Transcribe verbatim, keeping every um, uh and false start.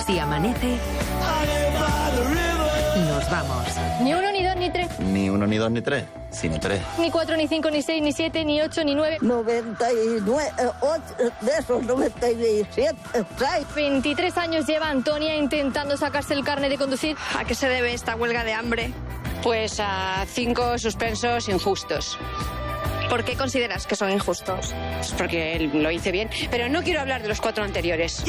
Si amanece, nos vamos. Ni uno, ni dos, ni tres. Ni uno, ni dos, ni tres, sino tres. Ni cuatro, ni cinco, ni seis, ni siete, ni ocho, ni nueve. noventa y nueve, ocho, de esos noventa y siete, seis. veintitrés años lleva Antonia intentando sacarse el carnet de conducir. ¿A qué se debe esta huelga de hambre? Pues a cinco suspensos injustos. ¿Por qué consideras que son injustos? Pues porque lo hice bien, pero no quiero hablar de los cuatro anteriores.